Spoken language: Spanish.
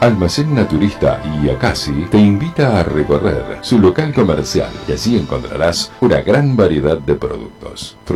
Almacén Naturista Iacasi te invita a recorrer su local comercial y así encontrarás una gran variedad de productos.